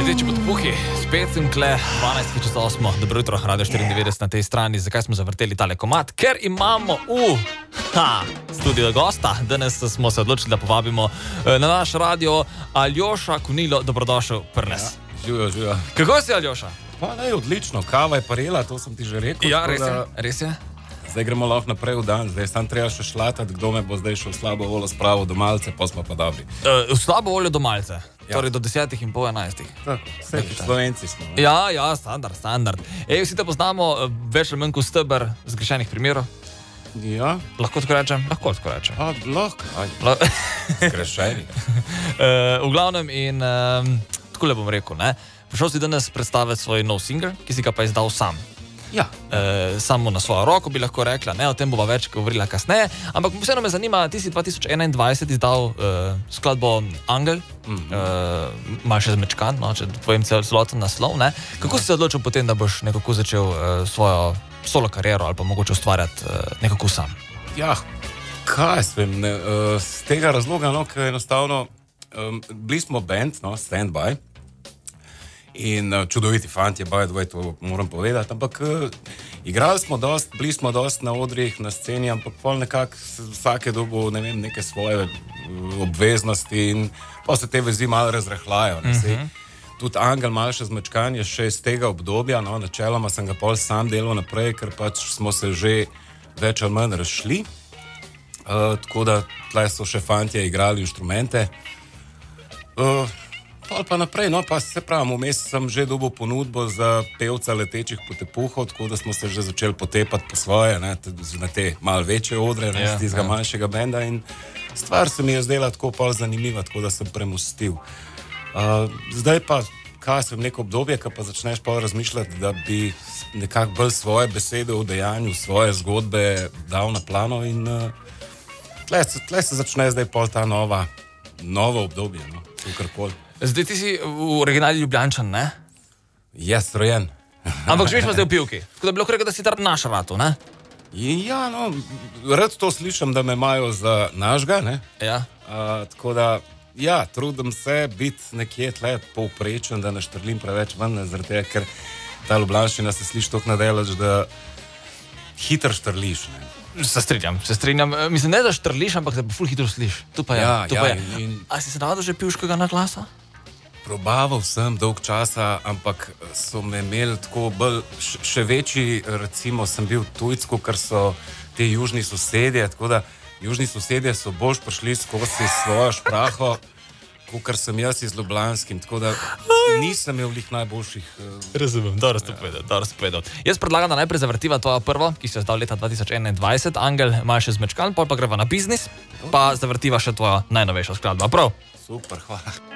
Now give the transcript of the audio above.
Rdeči potepuhi, spet sem kle, 12:08, dobro jutro, Radio 94 na tej strani. Zakaj smo zavrteli tale komad? Ker imamo studio gosta. Danes smo se odločili, da povabimo na naš radio Aljoša Konilo. Dobrodošel pri nas. Živijo. Kako si, Aljoša? Pa ne, odlično, kava je parela, to sem ti že rekel. Ja, res je. Zdaj gremo lahko naprej v dan, zdaj sam treba še šlatati, kdo me bo zdaj šel v slabo voljo spravo do malce, pa smo pa dobri. V slabo voljo do malce, torej do 10:30. Tako, vse Slovenci smo. Ja, standard. Vsi te poznamo, več ali manj kot steber zgrešenih primerov. Ja. Lahko tako rečem? Lahko. Lahko, zgrešeni. V glavnem in tako le bom rekel, ne? Prišel si danes predstaviti svoj nov single, ki si ga pa izdal sam. Ja. Samo na svojo roko bi lahko rekla, ne, o tem bova več govorila kasneje, ampak vseeno me zanima, ti si 2021 izdal skladbo Angel, malo še zmečkan, no, če povem celoten naslov, ne. Kako si se odločil potem, da boš nekako začel svojo solo kariero ali pa mogoče ustvarjati nekako sam? Ja, kaj svem, z tega razloga, no, ker enostavno bili smo band, no, Standby. In čudoviti fantje, by the way, to moram povedati, ampak igrali smo dost, bili smo dost na odrih, na sceni, ampak pol nekako vsake dobo, ne vem, neke svoje obveznosti in pa se te vezi malo razrahlajo. Tudi Angel malo še zmečkan je še iz tega obdobja, no, načeloma sem ga pol sam delal naprej, ker pač smo se že več ali manj razšli, tako da tle so še fantje igrali inštrumente. Pa naprej, no, pa se pravim, vmes sem že dobil ponudbo za pevca letečih potepuhov, tako da smo se že začeli potepati po svoje, ne, na te malo večje odre, ne, z tistega manjšega benda in stvar se mi je zdela tako pol zanimiva, tako da sem premustil. Zdaj pa, kaj sem neko obdobje, ko pa začneš pol razmišljati, da bi nekako bolj svoje besede v dejanju, svoje zgodbe dal na plano in tle se začne zdaj pol ta novo obdobje, no, kakorkoli. Zdaj ti si v originali Ljubljančan, ne? Jaz, rojen. Ampak živiš pa zdaj v Pivki. Tako da bi lahko rekel, da si tar naša ratu, ne? Ja, no, rad to slišam, da me imajo za našega, ne? Ja. Tako da, ja, trudim se biti nekje tle povprečen, da ne štrlim preveč ven, zaradi tega, ker ta ljubljanščina se sliši toliko nadelač, da hitro štrliš, ne? Se strinjam. Mislim, ne da štrliš, ampak da pa ful hitro sliš. Tu pa je. A si se navadil že pivškega naglasa? Probaval sem dolg časa, ampak so me imeli tako bolj, še večji, recimo sem bil tujcko, ker so te južni sosedje, tako da južni sosedje so bolj prišli skozi svojo špraho, kakor sem jaz iz Ljubljanskim, tako da nisem imel lih najboljših... Razumem, dobro si povedal. Jaz predlagam, da najprej zavrtiva tvojo prvo, ki si jo zdal leta 2021, Angel, malo še zmečkan, pol pa greva na biznis, pa zavrtiva še tvojo najnovejšo skladbo. Prav? Super, hvala.